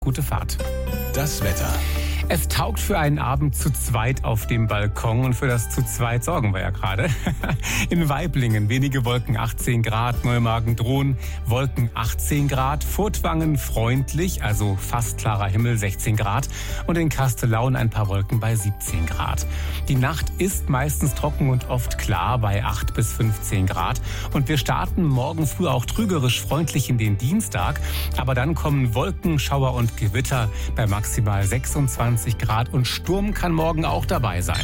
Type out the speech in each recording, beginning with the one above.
Gute Fahrt. Das Wetter. Es taugt für einen Abend zu zweit auf dem Balkon und für das zu zweit sorgen wir ja gerade. In Waiblingen wenige Wolken, 18 Grad, Neumagen-Drohn, Wolken 18 Grad, Furtwangen freundlich, also fast klarer Himmel, 16 Grad und in Kastellaun ein paar Wolken bei 17 Grad. Die Nacht ist meistens trocken und oft klar bei 8 bis 15 Grad und wir starten morgen früh auch trügerisch freundlich in den Dienstag, aber dann kommen Wolken, Schauer und Gewitter bei maximal 26 Grad und Sturm kann morgen auch dabei sein.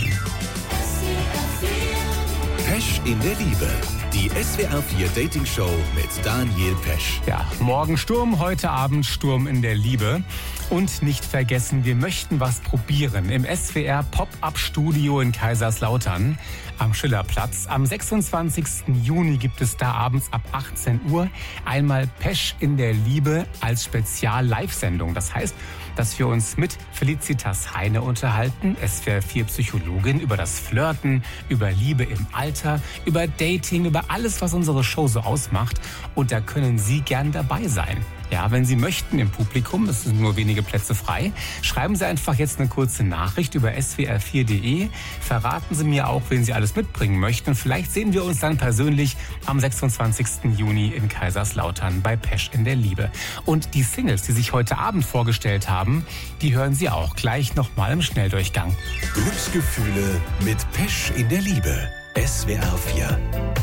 Pesch in der Liebe. Die SWR 4 Dating Show mit Daniel Pesch. Ja, morgen Sturm, heute Abend Sturm in der Liebe. Und nicht vergessen, wir möchten was probieren im SWR Pop-Up-Studio in Kaiserslautern am Schillerplatz. Am 26. Juni gibt es da abends ab 18 Uhr einmal Pesch in der Liebe als Spezial-Live-Sendung. Das heißt, dass wir uns mit Felicitas Heine unterhalten, SWR 4 Psychologin, über das Flirten, über Liebe im Alter, über Dating, über alles, was unsere Show so ausmacht. Und da können Sie gern dabei sein. Ja, wenn Sie möchten im Publikum, es sind nur wenige Plätze frei, schreiben Sie einfach jetzt eine kurze Nachricht über swr4.de. Verraten Sie mir auch, wen Sie alles mitbringen möchten. Vielleicht sehen wir uns dann persönlich am 26. Juni in Kaiserslautern bei Pesch in der Liebe. Und die Singles, die sich heute Abend vorgestellt haben, die hören Sie auch gleich nochmal im Schnelldurchgang. Glücksgefühle mit Pesch in der Liebe. SWR 4.